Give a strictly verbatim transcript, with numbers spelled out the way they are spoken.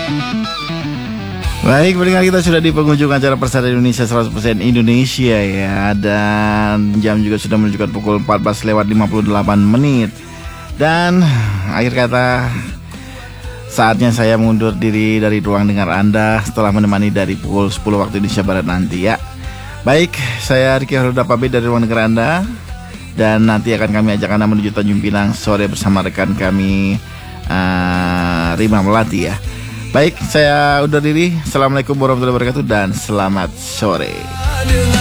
Baik, pendengar, kita sudah di penghujung acara Persada Indonesia seratus persen Indonesia ya. Dan jam juga sudah menunjukkan pukul empat belas lewat lima puluh delapan menit. Dan akhir kata, saatnya saya mundur diri dari ruang dengar Anda setelah menemani dari pukul sepuluh waktu Indonesia Barat nanti ya. Baik, saya Riki Haruda pamit dari ruang dengar Anda. Dan nanti akan kami ajak Anda menuju Tanjung Pinang sore bersama rekan kami uh, Rima Melati ya. Baik, saya undur diri. Assalamualaikum warahmatullahi wabarakatuh dan selamat sore.